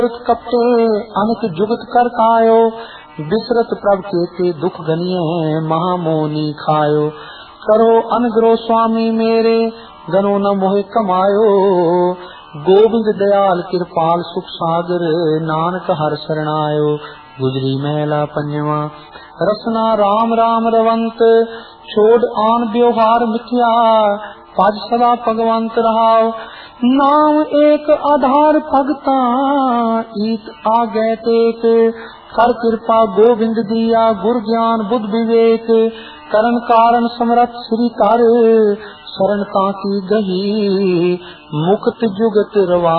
कपटे अनक जुगत कर कायो, बिसरत प्रभ केते दुख गनिये महामोनी खायो। करो अनग्रो स्वामी मेरे, गनो न मोहि कमायो, गोविंद दयाल कृपाल सुख सागर, नानक हर शरणायो। गुजरी महला पंजवा। रसना राम राम रवंत, छोड़ आन व्यवहार मिथ्या, पज सदा भगवंत रहाओ। नाम एक आधार भगता, ईत आगे टेक, कर कृपा गोविंद दिया, गुर ज्ञान बुद्ध विवेक। करण कारण समरथ श्री कर, शरण ताकी गही, मुक्त जुगत रवा।